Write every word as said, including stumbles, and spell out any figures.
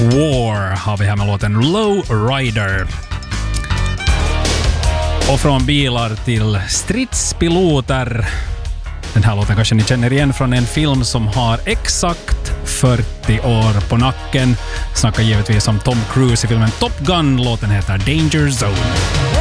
War har vi här med låten Low Rider. Och från bilar till stridspiloter. Den här låten kanske ni känner igen från en film som har exakt fyrtio år på nacken. Snackar givetvis om Tom Cruise i filmen Top Gun. Låten heter Danger Zone.